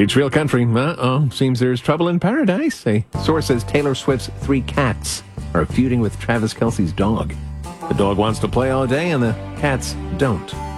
It's Real Country. Seems there's trouble in paradise. A source says Taylor Swift's 3 cats are feuding with Travis Kelce's dog. The dog wants to play all day and the cats don't.